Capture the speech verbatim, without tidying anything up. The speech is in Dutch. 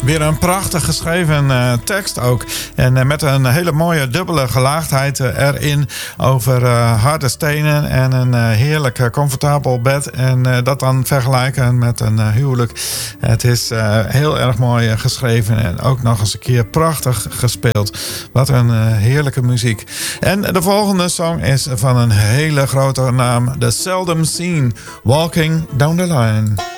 Weer een prachtig geschreven uh, tekst ook. En uh, met een hele mooie dubbele gelaagdheid uh, erin. Over uh, harde stenen en een uh, heerlijk uh, comfortabel bed. En uh, dat dan vergelijken met een uh, huwelijk. Het is uh, heel erg mooi uh, geschreven. En ook nog eens een keer prachtig gespeeld. Wat een uh, heerlijke muziek. En de volgende song is van een hele grote naam. The Seldom Seen. Walking Down the Line.